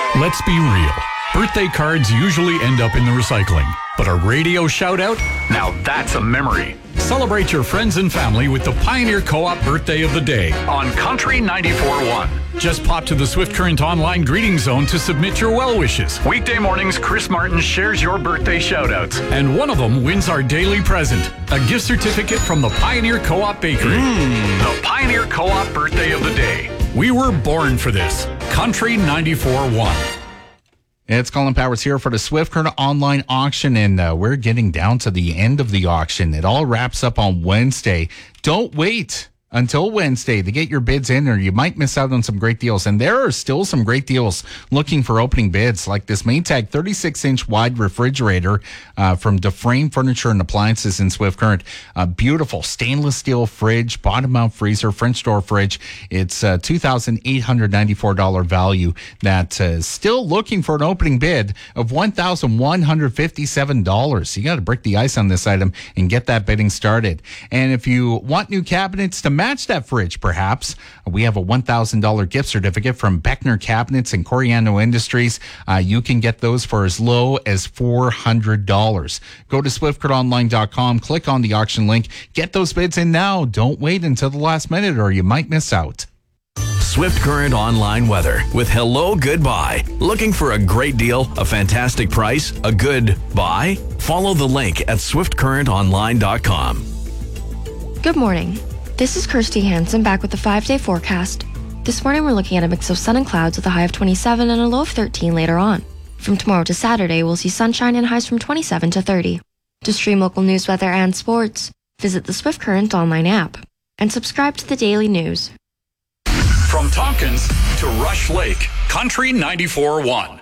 Let's be real. Birthday cards usually end up in the recycling. But a radio shout-out? Now that's a memory. Celebrate your friends and family with the Pioneer Co-op Birthday of the Day on Country 94.1. Just pop to the Swift Current online greeting zone to submit your well wishes. Weekday mornings, Chris Martin shares your birthday shout-outs. And one of them wins our daily present, a gift certificate from the Pioneer Co-op Bakery. The Pioneer Co-op Birthday of the Day. We were born for this. Country 94.1. It's Colin Powers here for the Swift Current online auction, and we're getting down to the end of the auction. It all wraps up on Wednesday. Don't wait until Wednesday to get your bids in, or you might miss out on some great deals. And there are still some great deals looking for opening bids, like this Maytag 36-inch wide refrigerator from Dufresne Furniture and Appliances in Swift Current. A beautiful stainless steel fridge, bottom mount freezer, French door fridge. It's a $2,894 value that is still looking for an opening bid of $1,157. You got to break the ice on this item and get that bidding started. And if you want new cabinets to match that fridge, perhaps, we have a $1,000 gift certificate from Beckner Cabinets and Coriano Industries. You can get those for as low as $400. Go to swiftcurrentonline.com, click on the auction link, get those bids in now. Don't wait until the last minute or you might miss out. Swift Current Online Weather with Hello Goodbye. Looking for a great deal, a fantastic price, a good buy? Follow the link at swiftcurrentonline.com. Good morning. This is Kirsty Hansen back with the 5-day forecast. This morning we're looking at a mix of sun and clouds with a high of 27 and a low of 13 later on. From tomorrow to Saturday, we'll see sunshine and highs from 27 to 30. To stream local news, weather, and sports, visit the Swift Current online app and subscribe to the daily news. From Tompkins to Rush Lake, Country 94.1.